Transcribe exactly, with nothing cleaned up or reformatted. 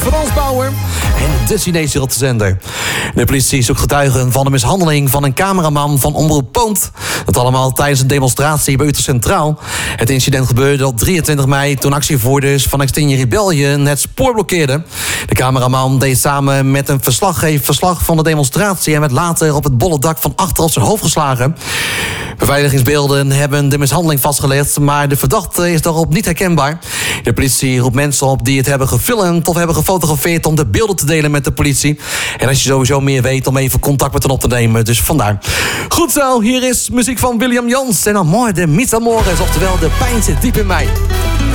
Frans Bauer en de Chinese rotzender. De politie zoekt getuigen van de mishandeling van een cameraman van Omroep Poont. Dat allemaal tijdens een demonstratie bij Utrecht Centraal. Het incident gebeurde op drieëntwintig mei toen actievoerders van Extinction Rebellion het spoor blokkeerden. De cameraman deed samen met een verslaggever verslag van de demonstratie en werd later op het bolle dak van achter op zijn hoofd geslagen. Beveiligingsbeelden hebben de mishandeling vastgelegd, maar de verdachte is daarop niet herkenbaar. De politie roept mensen op die het hebben gefilmd of hebben gefotografeerd om de beelden te delen met de politie. En als je sowieso meer weet, om even contact met hen op te nemen. Dus vandaar. Goed zo, hier is muziek van William Jans en Amor de Mis Amores, oftewel De Pijn zit diep in mij.